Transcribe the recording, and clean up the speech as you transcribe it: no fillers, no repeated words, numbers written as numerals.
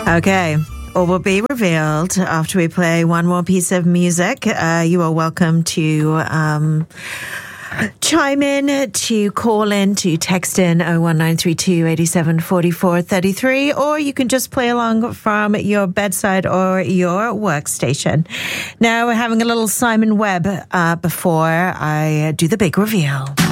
Okay. All will be revealed after we play one more piece of music. You are welcome to chime in, to call in, to text in 01932 87 44 33, or you can just play along from your bedside or your workstation. Now we're having a little Simon Webb before I do the big reveal.